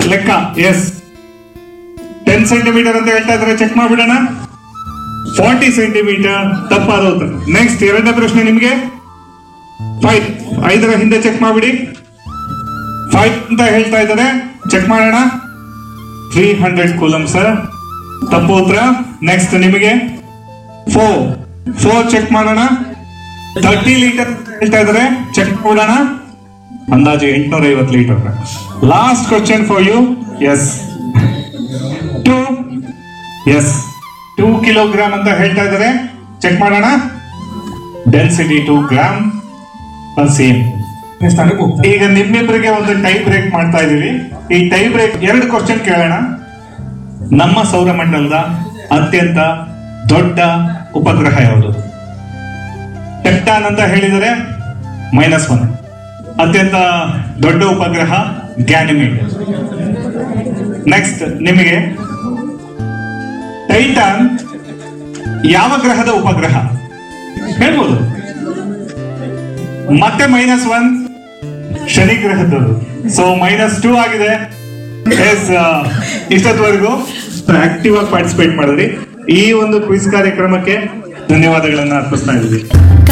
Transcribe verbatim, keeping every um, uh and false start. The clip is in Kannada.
ಲೆಕ್ಕ ಎಸ್ ಟೆನ್ ಸೆಂಟಿಮೀಟರ್ ಅಂತ ಹೇಳ್ತಾ ಇದ್ರೆ ಚೆಕ್ ಮಾಡ್ಬಿಡೋಣ. ಫಾರ್ಟಿ ಸೆಂಟಿಮೀಟರ್ ತಪ್ಪಾದ ಉತ್ತರ. ನೆಕ್ಸ್ಟ್ ಎರಡನೇ ಪ್ರಶ್ನೆ ನಿಮ್ಗೆ ಫೈವ್ ಐದರ ಹಿಂದೆ ಚೆಕ್ ಮಾಡ್ಬಿಡಿ. ಫೈವ್ ಅಂತ ಹೇಳ್ತಾ ಇದ್ದಾರೆ, ಚೆಕ್ ಮಾಡೋಣ. ತ್ರೀ ಹಂಡ್ರೆಡ್ ಕೂಲಮ್ ಸರ್, ತಪ್ಪು ಉತ್ತರ. ನೆಕ್ಸ್ಟ್ ನಿಮಗೆ ಫೋರ್ ಫೋರ್ ಚೆಕ್ ಮಾಡೋಣ. ತರ್ಟಿ ಲೀಟರ್ ಹೇಳ್ತಾ ಇದ್ದಾರೆ, ಚೆಕ್ ಮಾಡೋಣ. ಅಂದಾಜು ಎಂಟುನೂರ ಐವತ್ತು litre. Last question for you. S two S two kilogram ಅಂತ ಹೇಳ್ತಾ ಇದ್ದಾರೆ, ಚೆಕ್ ಮಾಡೋಣ. Density two gram same. ಈಗ ನಿಮ್ಮಿಬ್ಬರಿಗೆ ಒಂದು ಟೈ ಬ್ರೇಕ್ ಮಾಡ್ತಾ ಇದೀವಿ. ಈ ಟೈ ಬ್ರೇಕ್ ಎರಡು ಕ್ವಶನ್ ಕೇಳೋಣ. ನಮ್ಮ ಸೌರಮಂಡಲದ ಅತ್ಯಂತ ದೊಡ್ಡ ಉಪಗ್ರಹ ಯಾವುದು? ಟೆಕ್ಟಾನ್ ಅಂತ ಹೇಳಿದರೆ ಮೈನಸ್ ಒನ್. ಅತ್ಯಂತ ದೊಡ್ಡ ಉಪಗ್ರಹ ಗ್ಯಾನಿಮೇಡ್. ನೆಕ್ಸ್ಟ್ ನಿಮಗೆ ಟೈಟಾನ್ ಯಾವ ಗ್ರಹದ ಉಪಗ್ರಹ ಹೇಳ್ಬೋದು? ಮತ್ತೆ minus one, Shani ಗ್ರಹದದು. So minus two ಆಗಿದೆ. ಎಸ್, ಇಷ್ಟೊತ್ತವರೆಗೂ ಆಕ್ಟಿವ್ ಆಗಿ ಪಾರ್ಟಿಸಿಪೇಟ್ ಮಾಡಿದ್ರಿ. ಈ ಒಂದು ಕ್ವಿಜ್ ಕಾರ್ಯಕ್ರಮಕ್ಕೆ ಧನ್ಯವಾದಗಳನ್ನ ಅರ್ಪಿಸ್ತಾ ಇದ್ದೀವಿ.